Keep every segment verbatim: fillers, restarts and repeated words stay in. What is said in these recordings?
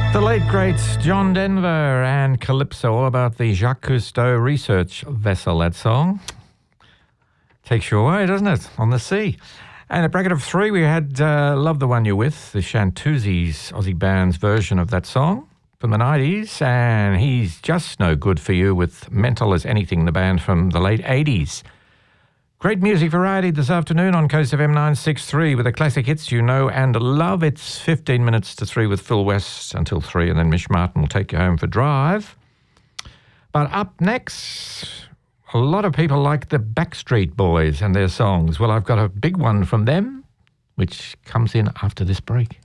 The late great John Denver and Calypso, all about the Jacques Cousteau research vessel, that song. Takes you away, doesn't it, on the sea. And a bracket of three, we had uh, Love the One You're With, the Shantuzzi's Aussie band's version of that song from the nineties. And He's Just No Good For You with Mental as Anything, the band from the late eighties. Great music variety this afternoon on Coast F M nine sixty-three with the classic hits you know and love. It's fifteen minutes to three with Phil West until three, and then Mish Martin will take you home for Drive. But up next, a lot of people like the Backstreet Boys and their songs. Well, I've got a big one from them, which comes in after this break.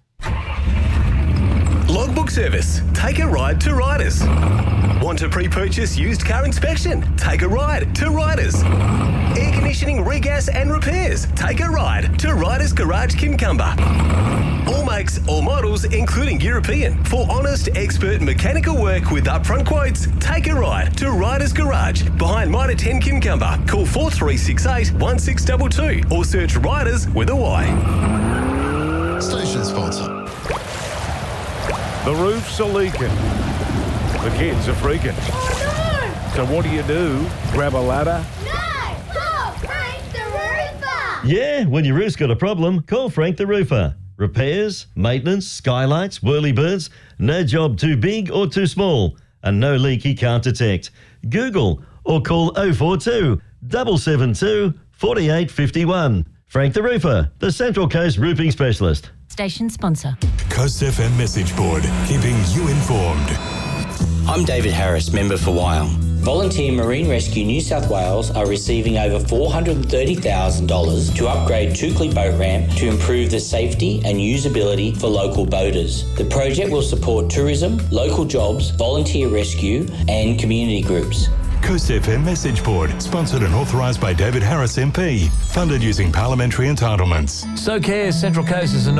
Logbook service. Take a ride to Riders. Want to pre-purchase used car inspection? Take a ride to Riders. Air conditioning, regas and repairs? Take a ride to Riders Garage Kincumber. All makes, all models, including European. For honest, expert mechanical work with upfront quotes, take a ride to Riders Garage behind Mitre ten Kincumber. Call four three six eight, one six two two or search Riders with a Y. Station sponsor. The roofs are leaking. The kids are freaking. Oh, So what do you do? Grab a ladder? no! No! Call Frank the Roofer! Yeah, when your roof's got a problem, call Frank the Roofer. Repairs, maintenance, skylights, whirly-birds, no job too big or too small, and no leak he can't detect. Google or call oh four two, seven seven two, four eight five one. Frank the Roofer, the Central Coast roofing specialist. Station sponsor. Coast F M message board, keeping you informed. I'm David Harris, member for Wyong. Volunteer Marine Rescue New South Wales are receiving over four hundred thirty thousand dollars to upgrade Toukley Boat Ramp to improve the safety and usability for local boaters. The project will support tourism, local jobs, volunteer rescue and community groups. Coast F M message board, sponsored and authorised by David Harris M P, funded using parliamentary entitlements. So cares Central Coast is a